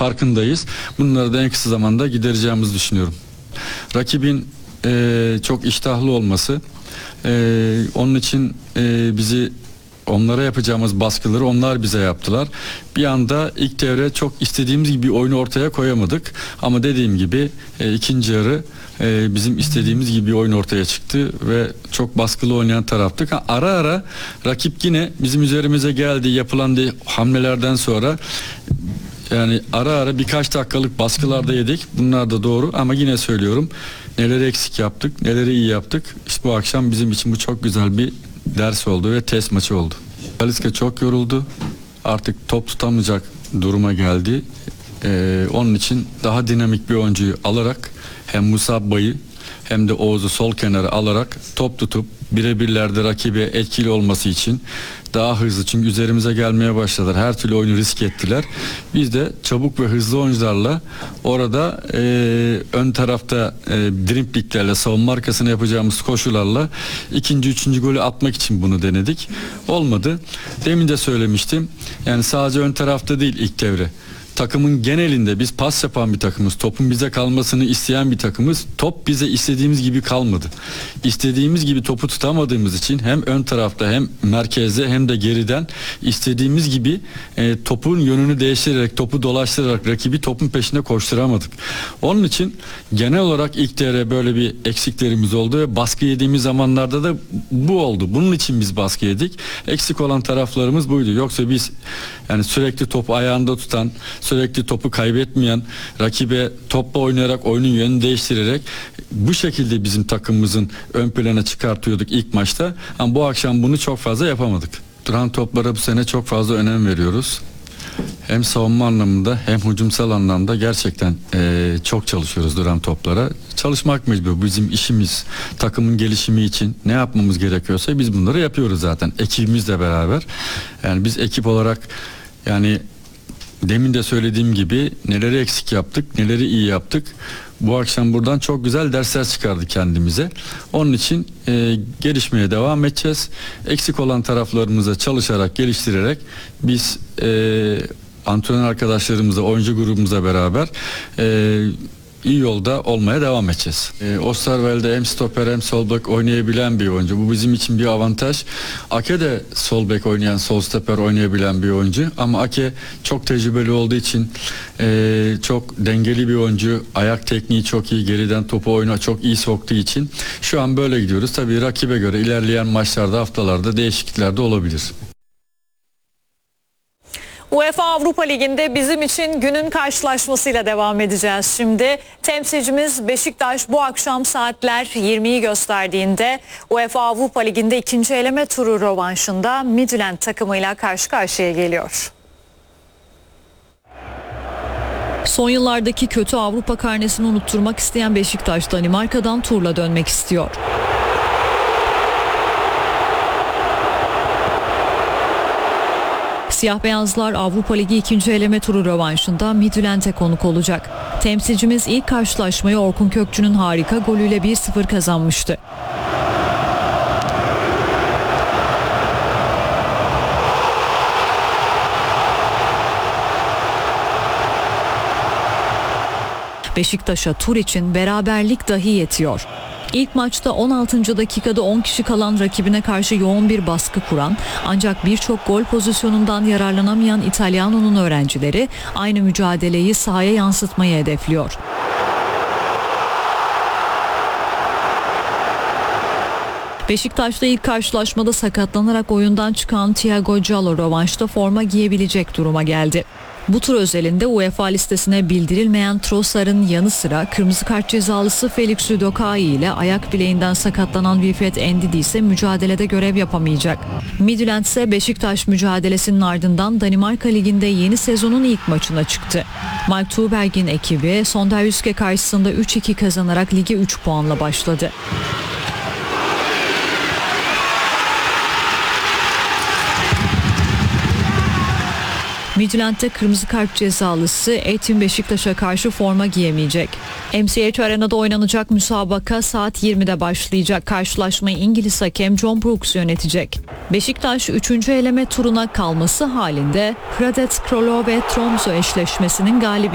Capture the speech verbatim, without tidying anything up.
farkındayız. Bunları da en kısa zamanda gidereceğimizi düşünüyorum. Rakibin e, çok iştahlı olması, e, onun için e, bizi onlara yapacağımız baskıları onlar bize yaptılar. Bir anda ilk devre çok istediğimiz gibi bir oyunu ortaya koyamadık. Ama dediğim gibi e, ikinci yarı e, bizim istediğimiz gibi bir oyun ortaya çıktı ve çok baskılı oynayan taraftık. Ha, ara ara rakip yine bizim üzerimize geldi, yapılan de, hamlelerden sonra yani ara ara birkaç dakikalık baskılarda yedik. Bunlar da doğru ama yine söylüyorum, neleri eksik yaptık, neleri iyi yaptık. İşte bu akşam bizim için bu çok güzel bir ders oldu ve test maçı oldu. Talisca çok yoruldu. Artık top tutamayacak duruma geldi. Ee, onun için daha dinamik bir oyuncuyu alarak hem Musabba'yı hem de Oğuz'u sol kenara alarak top tutup birebirlerde rakibe etkili olması için daha hızlı, çünkü üzerimize gelmeye başladılar. Her türlü oyunu risk ettiler. Biz de çabuk ve hızlı oyuncularla orada e, ön tarafta e, driplinglerle, savunma arkasına yapacağımız koşularla ikinci, üçüncü golü atmak için bunu denedik. Olmadı. Demin de söylemiştim. Yani sadece ön tarafta değil ilk devre. Takımın genelinde biz pas yapan bir takımız, topun bize kalmasını isteyen bir takımız. Top bize istediğimiz gibi kalmadı. İstediğimiz gibi topu tutamadığımız için hem ön tarafta hem merkezde hem de geriden istediğimiz gibi e, topun yönünü değiştirerek, topu dolaştırarak rakibi topun peşinde koşturamadık. Onun için genel olarak ilk devre böyle bir eksiklerimiz oldu ve baskı yediğimiz zamanlarda da bu oldu. Bunun için biz baskı yedik. Eksik olan taraflarımız buydu. Yoksa biz yani sürekli topu ayağında tutan, sürekli topu kaybetmeyen, rakibe topla oynayarak, oyunun yönünü değiştirerek bu şekilde bizim takımımızın ön plana çıkartıyorduk ilk maçta. Ama bu akşam bunu çok fazla yapamadık. Duran toplara bu sene çok fazla önem veriyoruz. Hem savunma anlamında hem hücumsal anlamda gerçekten e, çok çalışıyoruz duran toplara. Çalışmak mecbur. Bizim işimiz, takımın gelişimi için ne yapmamız gerekiyorsa biz bunları yapıyoruz zaten. Ekibimizle beraber. Yani biz ekip olarak, yani demin de söylediğim gibi neleri eksik yaptık, neleri iyi yaptık. Bu akşam buradan çok güzel dersler çıkardık kendimize. Onun için e, gelişmeye devam edeceğiz. Eksik olan taraflarımıza çalışarak, geliştirerek biz e, antrenör arkadaşlarımızla, oyuncu grubumuzla beraber e, iyi yolda olmaya devam edeceğiz. E, Osterwelde hem stoper hem sol bek oynayabilen bir oyuncu. Bu bizim için bir avantaj. Ake de sol bek oynayan, sol stoper oynayabilen bir oyuncu. Ama Ake çok tecrübeli olduğu için e, çok dengeli bir oyuncu. Ayak tekniği çok iyi. Geriden topu oyuna çok iyi soktuğu için şu an böyle gidiyoruz. Tabii rakibe göre ilerleyen maçlarda, haftalarda değişiklikler de olabilir. UEFA Avrupa Ligi'nde bizim için günün karşılaşmasıyla devam edeceğiz şimdi. Temsilcimiz Beşiktaş bu akşam saatler yirmiyi gösterdiğinde UEFA Avrupa Ligi'nde ikinci eleme turu rövanşında Midtjylland takımıyla karşı karşıya geliyor. Son yıllardaki kötü Avrupa karnesini unutturmak isteyen Beşiktaş, Danimarka'dan turla dönmek istiyor. Siyah beyazlar Avrupa Ligi ikinci eleme turu rövanşında Midtjylland'e konuk olacak. Temsilcimiz ilk karşılaşmayı Orkun Kökçü'nün harika golüyle bir sıfır kazanmıştı. Beşiktaş'a tur için beraberlik dahi yetiyor. İlk maçta on altıncı dakikada on kişi kalan rakibine karşı yoğun bir baskı kuran, ancak birçok gol pozisyonundan yararlanamayan İtalyano'nun öğrencileri aynı mücadeleyi sahaya yansıtmayı hedefliyor. Beşiktaş'ta ilk karşılaşmada sakatlanarak oyundan çıkan Thiago Giallo rövanşta forma giyebilecek duruma geldi. Bu tur özelinde UEFA listesine bildirilmeyen Trossard'ın yanı sıra kırmızı kart cezalısı Felix Udokai ile ayak bileğinden sakatlanan Wilfred Ndidi ise mücadelede görev yapamayacak. Midtjylland ise Beşiktaş mücadelesinin ardından Danimarka Ligi'nde yeni sezonun ilk maçına çıktı. Mark Tuğberg'in ekibi Sonderjyske karşısında üç iki kazanarak lige üç puanla başladı. Midtjylland'de kırmızı kart cezalısı Eğitim Beşiktaş'a karşı forma giyemeyecek. M C H Arena'da oynanacak müsabaka saat yirmide başlayacak. Karşılaşmayı İngiliz hakem John Brooks yönetecek. Beşiktaş üçüncü eleme turuna kalması halinde Hradec Kralov ve Tromsø eşleşmesinin galibi